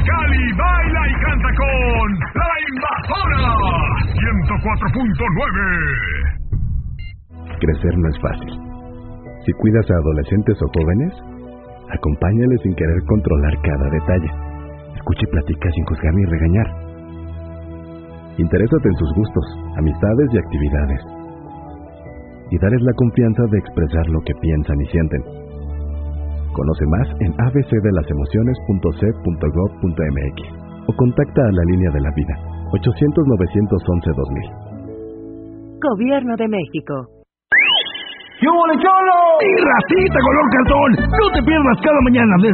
Mexicali baila y canta con La Invasora 104.9. Crecer no es fácil. Si cuidas a adolescentes o jóvenes, acompáñales sin querer controlar cada detalle. Escucha y platica sin juzgar ni regañar. Interésate en sus gustos, amistades y actividades. Y dales la confianza de expresar lo que piensan y sienten. Conoce más en abcdelasemociones.c.gov.mx o contacta a la línea de la vida 800-911-2000. Gobierno de México. ¡Qué hubo, Cholo! ¡Mi racita color cartón! No te pierdas cada mañana